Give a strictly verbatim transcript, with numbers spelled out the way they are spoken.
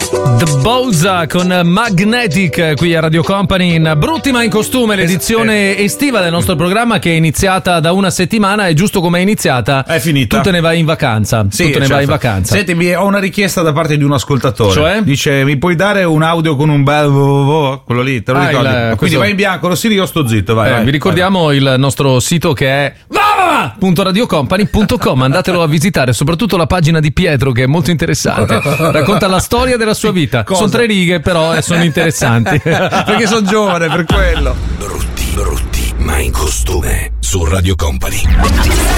The Bowza con Magnetic qui a Radio Company in Brutti ma in costume, l'edizione estiva del nostro programma che è iniziata da una settimana e giusto come è iniziata è finita. Tu te ne vai in vacanza. Sì, tu te ne certo. vai in vacanza. Senti, ho una richiesta da parte di un ascoltatore. Cioè? Dice: mi puoi dare un audio con un bel quello lì, te lo ah, ricordi? il, Quindi questo... vai in bianco, Rossini, io sto zitto, vai, eh, vai vi ricordiamo vai. il nostro sito che è punto radiocompany punto com, andatelo a visitare, soprattutto la pagina di Pietro che è molto interessante, racconta la storia della sua vita. Cosa? Sono tre righe però e sono interessanti perché sono giovane, per quello. Brutti, brutti, ma in costume su Radio Company.